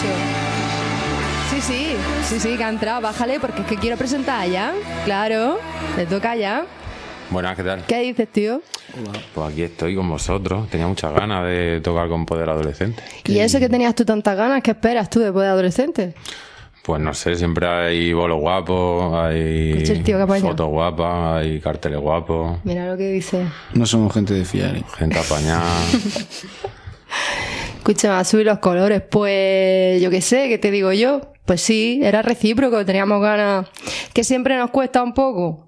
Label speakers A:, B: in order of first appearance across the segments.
A: Sí, que ha entrado. Bájale, porque es que quiero presentar a Jan. Claro, te toca ya.
B: Buenas, ¿qué tal?
A: ¿Qué dices, tío?
B: Hola. Pues aquí estoy con vosotros. Tenía muchas ganas de tocar con Poder Adolescente.
A: ¿Y eso que tenías tú tantas ganas? ¿Qué esperas tú de Poder Adolescente?
B: Pues no sé, siempre hay bolos guapos, hay fotos guapas, hay carteles guapos.
A: Mira lo que dice.
C: No somos gente de fiar, ¿eh?
B: Gente apañada.
A: Escúchame, a subir los colores. Pues yo qué sé, ¿qué te digo yo? Pues sí, era recíproco, teníamos ganas. Que siempre nos cuesta un poco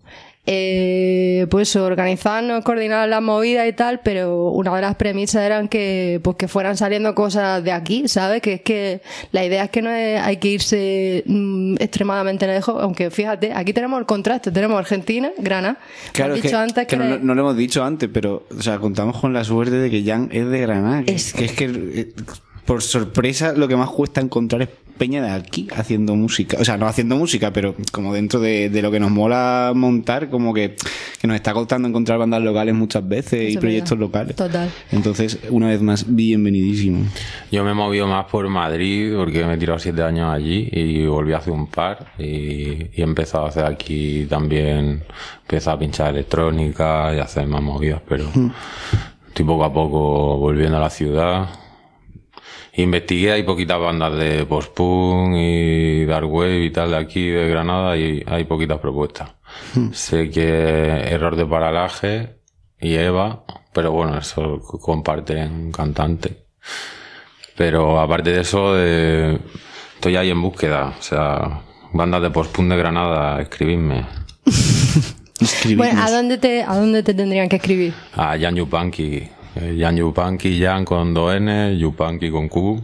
A: pues organizarnos, coordinar las movidas y tal, pero una de las premisas eran que pues que fueran saliendo cosas de aquí, ¿sabes? Que es que la idea es que no hay que irse extremadamente lejos, aunque fíjate, aquí tenemos el contraste, tenemos Argentina, Granada.
C: Claro, que no lo hemos dicho antes, pero o sea, contamos con la suerte de que Jan es de Granada, que por sorpresa lo que más cuesta encontrar es peña de aquí haciendo música, o sea, no haciendo música, pero como dentro de lo que nos mola montar, como que nos está costando encontrar bandas locales muchas veces. Eso y proyectos locales.
A: Total.
C: Entonces, una vez más, bienvenidísimo.
B: Yo me he movido más por Madrid porque me he tirado 7 años allí y volví hace un par y he empezado a hacer aquí también, empecé a pinchar electrónica y a hacer más movidas, pero estoy poco a poco volviendo a la ciudad. Investigué, hay poquitas bandas de post-punk y dark wave y tal de aquí, de Granada, y hay poquitas propuestas. Sé que Error de Paralaje y Eva, pero bueno, eso comparten cantante. Pero aparte de eso, estoy ahí en búsqueda. O sea, bandas de post-punk de Granada, escribidme.
A: Bueno, ¿a dónde te tendrían que escribir?
B: A Jan Yupanqui. Jan Yupanqui, Jan con 2 N, Yupanqui con Q.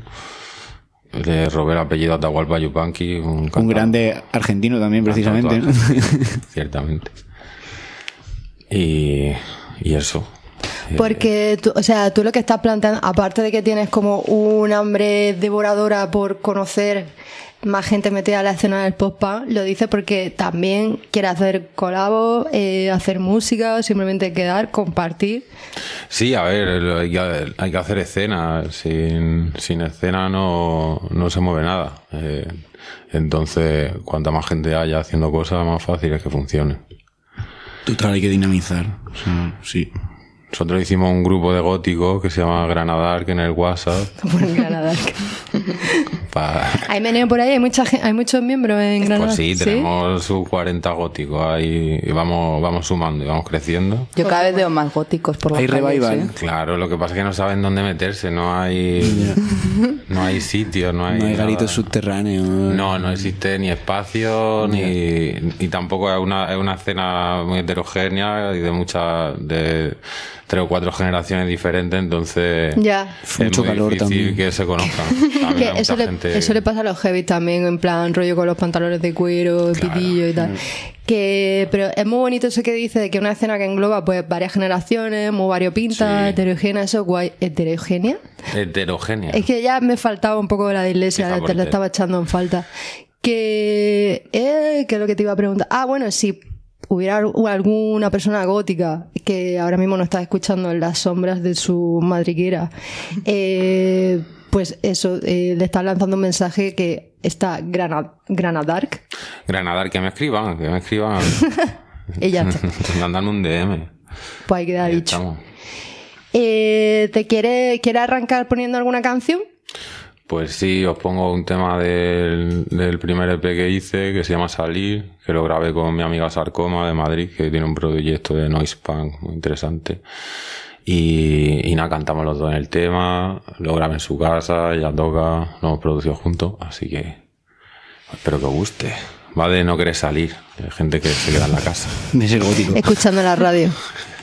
B: Le robé el apellido a Atahualpa Yupanqui. Un
C: grande argentino también, precisamente, ¿no?
B: Ciertamente. Y eso.
A: Porque tú lo que estás planteando, aparte de que tienes como un hambre devoradora por conocer más gente metida en la escena del post-punk, lo dices porque también quieres hacer colabos, hacer música, o simplemente quedar, compartir.
B: Sí, a ver, hay que hacer escena. Sin escena no se mueve nada. Entonces, cuanta más gente haya haciendo cosas, más fácil es que funcione.
C: Total, hay que dinamizar. O sea, sí.
B: Nosotros hicimos un grupo de góticos que se llama Granadark en el WhatsApp.
A: Granadark. ¿Hay meneo por ahí? ¿Hay muchos miembros en Granada?
B: Pues sí, tenemos sus 40 góticos ahí y vamos sumando y vamos creciendo.
D: Yo cada vez veo más góticos por la calle.
C: Hay revival.
D: ¿Sí?
B: Claro, lo que pasa es que no saben dónde meterse, no hay sitios, no hay
C: garitos subterráneos.
B: No existe ni espacio, ni tampoco es una escena muy heterogénea y de 3 o 4 generaciones diferentes, entonces es
C: mucho
B: muy
C: calor
B: difícil
C: también.
B: Que se conozcan.
A: Eso le pasa a los heavy también, en plan rollo con los pantalones de cuero, pitillo y tal. Pero es muy bonito eso que dice de que una escena que engloba pues varias generaciones, muy variopinta, heterogénea, eso guay. ¿Heterogénea?
B: Heterogénea.
A: Es que ya me faltaba un poco de la iglesia, te lo estaba echando en falta. ¿Qué es lo que te iba a preguntar? Bueno, si hubiera alguna persona gótica que ahora mismo no está escuchando en las sombras de su madriguera, pues eso, le está lanzando un mensaje que está Granadark.
B: Granadark, que me escriban.
A: Ella
B: mandarme un DM.
A: Pues ahí queda dicho. ¿Te quiere arrancar poniendo alguna canción?
B: Pues sí, os pongo un tema del primer EP que hice, que se llama Salir, que lo grabé con mi amiga Sarcoma de Madrid, que tiene un proyecto de noise punk muy interesante. Y nada, cantamos los dos en el tema, lo grabé en su casa, ella toca, lo hemos producido juntos, así que espero que os guste. Va de no querer salir, de gente que se queda en la casa.
C: De ser gótico.
A: Escuchando la radio.